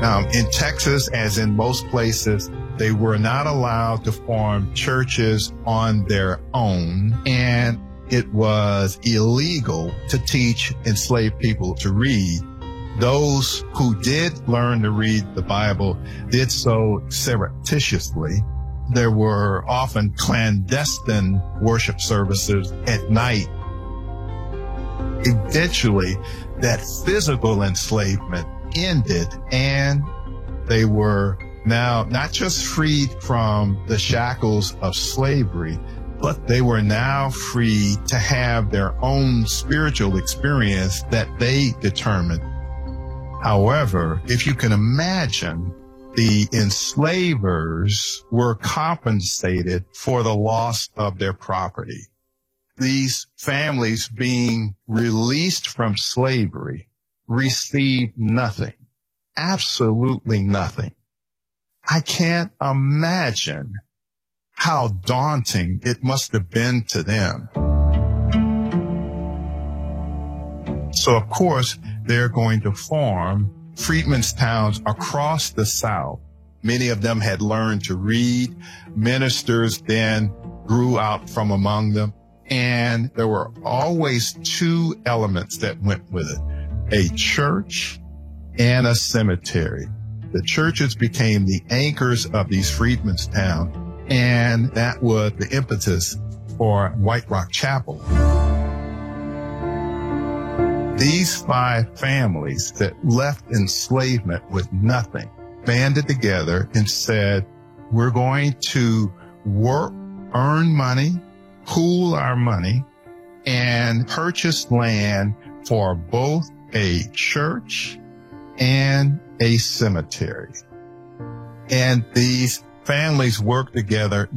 In Texas, as in most places, they were not allowed to form churches on their own, and it was illegal to teach enslaved people to read. Those who did learn to read the Bible did so surreptitiously. There were often clandestine worship services at night. Eventually, that physical enslavement ended, and they were now not just freed from the shackles of slavery, but they were now free to have their own spiritual experience that they determined. However, if you can imagine, the enslavers were compensated for the loss of their property. These families being released from slavery received nothing, absolutely nothing. I can't imagine how daunting it must have been to them. So, of course, they're going to form freedmen's towns across the South. Many of them had learned to read. Ministers then grew out from among them. And there were always two elements that went with it: a church and a cemetery. The churches became the anchors of these freedmen's towns, and that was the impetus for White Rock Chapel. These 5 families that left enslavement with nothing banded together and said, we're going to work, earn money, pool our money, and purchase land for both a church and a cemetery. And these families worked together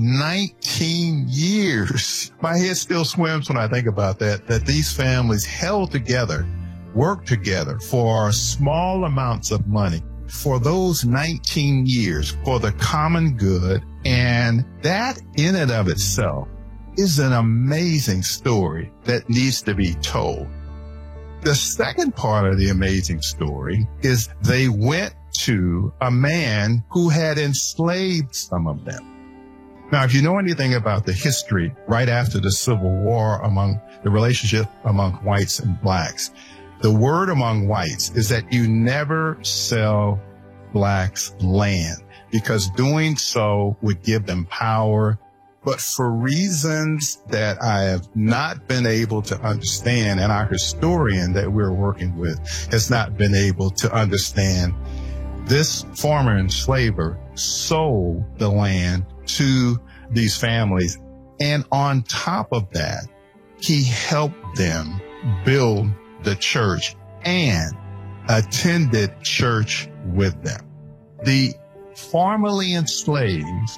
19 years. My head still swims when I think about that these families held together, worked together for small amounts of money for those 19 years for the common good. And that in and of itself is an amazing story that needs to be told. The second part of the amazing story is they went to a man who had enslaved some of them. Now, if you know anything about the history right after the Civil War among the relationship among whites and blacks, the word among whites is that you never sell blacks land, because doing so would give them power. But for reasons that I have not been able to understand, and our historian that we're working with has not been able to understand, this former enslaver sold the land to these families. And on top of that, he helped them build the church and attended church with them. The formerly enslaved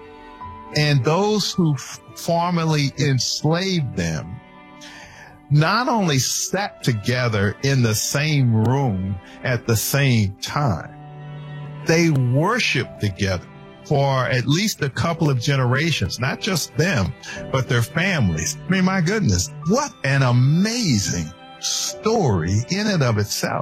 and those who formerly enslaved them not only sat together in the same room at the same time, they worshiped together for at least a couple of generations, not just them, but their families. I mean, my goodness, what an amazing story in and of itself.